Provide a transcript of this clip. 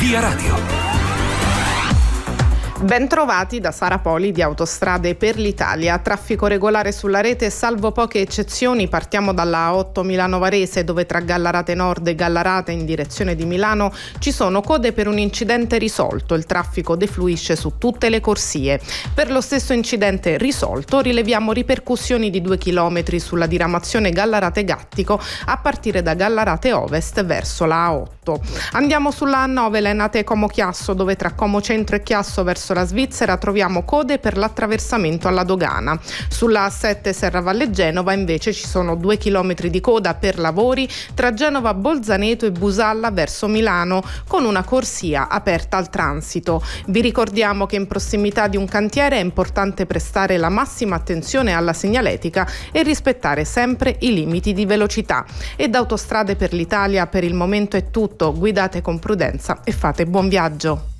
Via Radio. Bentrovati da Sara Poli di Autostrade per l'Italia. Traffico regolare sulla rete, salvo poche eccezioni. Partiamo dalla A8 Milano-Varese, dove tra Gallarate Nord e Gallarate in direzione di Milano ci sono code per un incidente risolto. Il traffico defluisce su tutte le corsie. Per lo stesso incidente risolto rileviamo ripercussioni di 2 chilometri sulla diramazione Gallarate-Gattico a partire da Gallarate Ovest verso la A8. Andiamo sulla A9 Lenate Como-Chiasso, dove tra Como Centro e Chiasso verso la Svizzera troviamo code per l'attraversamento alla dogana. Sulla A7 Serravalle Genova invece ci sono 2 chilometri di coda per lavori tra Genova Bolzaneto e Busalla verso Milano, con una corsia aperta al transito. Vi ricordiamo che in prossimità di un cantiere è importante prestare la massima attenzione alla segnaletica e rispettare sempre i limiti di velocità. E da Autostrade per l'Italia per il momento è tutto. Guidate con prudenza e fate buon viaggio.